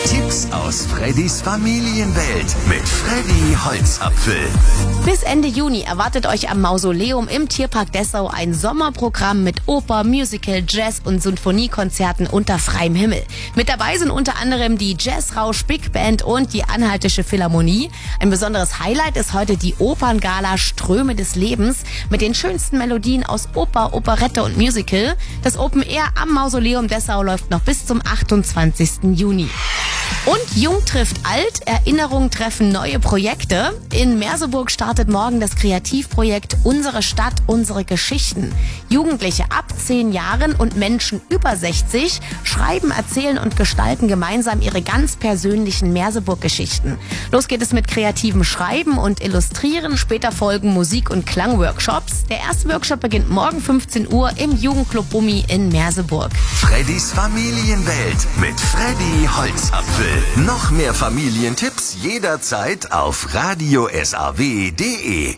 Tipps aus Freddys Familienwelt mit Freddy Holzapfel. Bis Ende Juni erwartet euch am Mausoleum im Tierpark Dessau ein Sommerprogramm mit Oper, Musical, Jazz und Sinfoniekonzerten unter freiem Himmel. Mit dabei sind unter anderem die Jazzrausch Big Band und die Anhaltische Philharmonie. Ein besonderes Highlight ist heute die Operngala Ströme des Lebens mit den schönsten Melodien aus Oper, Operette und Musical. Das Open Air am Mausoleum Dessau läuft noch bis zum 28. Juni. Und Jung trifft alt, Erinnerungen treffen neue Projekte. In Merseburg startet morgen das Kreativprojekt Unsere Stadt, unsere Geschichten. Jugendliche ab 10 Jahren und Menschen über 60 schreiben, erzählen und gestalten gemeinsam ihre ganz persönlichen Merseburg-Geschichten. Los geht es mit kreativem Schreiben und Illustrieren. Später folgen Musik- und Klangworkshops. Der erste Workshop beginnt morgen 15 Uhr im Jugendclub Bummi in Merseburg. Freddys Familienwelt mit Freddy Holzapfel. Noch mehr Familientipps jederzeit auf radiosaw.de.